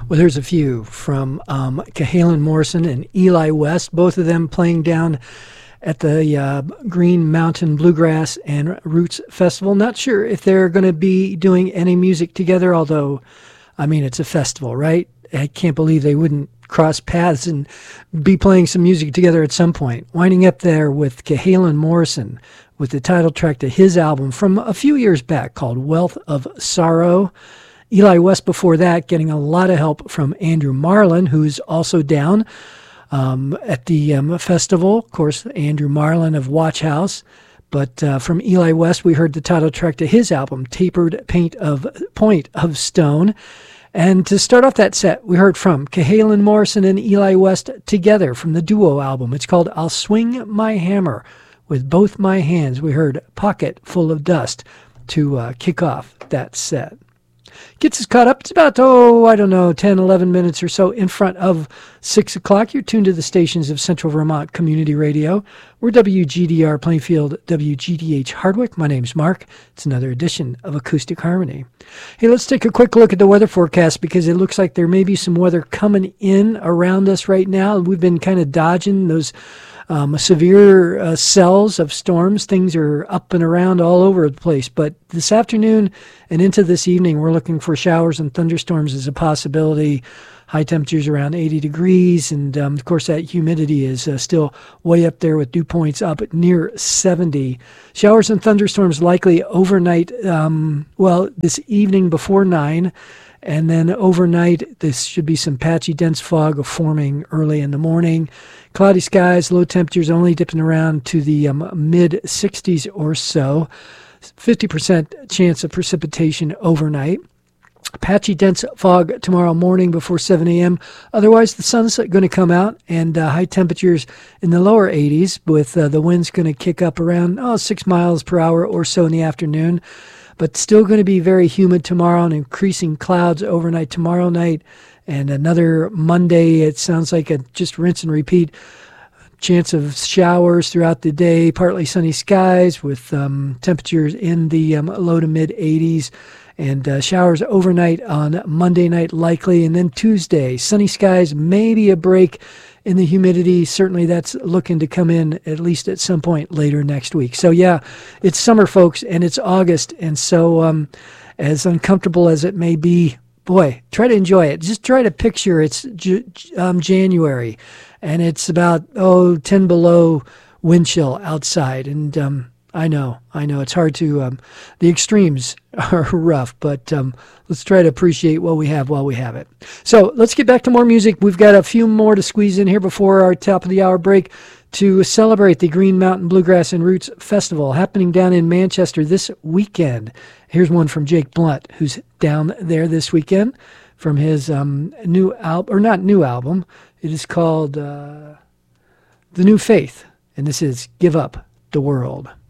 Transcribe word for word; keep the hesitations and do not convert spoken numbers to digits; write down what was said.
Well, there's a few from um, Cahalan Morrison and Eli West, both of them playing down at the uh, Green Mountain Bluegrass and Roots Festival. Not sure if they're going to be doing any music together, although, I mean, it's a festival, right? I can't believe they wouldn't cross paths and be playing some music together at some point. Winding up there with Cahalan Morrison with the title track to his album from a few years back called Wealth of Sorrow. Eli West before that, getting a lot of help from Andrew Marlin, who's also down um, at the um, festival. Of course, Andrew Marlin of Watch House. But uh, from Eli West, we heard the title track to his album, Tapered Paint of Point of Stone. And to start off that set, we heard from Cahalan Morrison and Eli West together from the duo album. It's called I'll Swing My Hammer with Both My Hands. We heard Pocket Full of Dust to uh, kick off that set. Gets us caught up. It's about, oh, I don't know, ten, eleven minutes or so in front of six o'clock. You're tuned to the stations of Central Vermont Community Radio. We're W G D R Plainfield, W G D H Hardwick. My name's Mark. It's another edition of Acoustic Harmony. Hey, let's take a quick look at the weather forecast because it looks like there may be some weather coming in around us right now. We've been kind of dodging those Um, severe uh, cells of storms. Things are up and around all over the place. But this afternoon and into this evening, we're looking for showers and thunderstorms as a possibility. High temperatures around eighty degrees. And, um, of course, that humidity is uh, still way up there with dew points up at near seventy. Showers and thunderstorms likely overnight, um, well, this evening before nine. And then overnight, this should be some patchy, dense fog forming early in the morning. Cloudy skies, low temperatures only dipping around to the um, mid sixties or so. fifty percent chance of precipitation overnight. Patchy, dense fog tomorrow morning before seven a.m. Otherwise, the sun's going to come out and uh, high temperatures in the lower eighties with uh, the winds going to kick up around oh, six miles per hour or so in the afternoon. But still going to be very humid tomorrow and increasing clouds overnight tomorrow night. And another Monday, it sounds like a just rinse and repeat. Chance of showers throughout the day, partly sunny skies with um, temperatures in the um, low to mid eighties. And uh, showers overnight on Monday night likely. And then Tuesday, sunny skies, maybe a break in the humidity. Certainly that's looking to come in at least at some point later next week. So yeah, it's summer, folks, and it's August. And so um, as uncomfortable as it may be, boy, try to enjoy it. Just try to picture it's J- um, January and it's about, oh, ten below wind chill outside. And um, I know, I know it's hard to, um, the extremes are rough, but um, let's try to appreciate what we have while we have it. So let's get back to more music. We've got a few more to squeeze in here before our top of the hour break to celebrate the Green Mountain Bluegrass and Roots Festival happening down in Manchester this weekend. Here's one from Jake Blunt, who's down there this weekend from his um, new album, or not new album. It is called uh, The New Faith, and this is Give Up the World.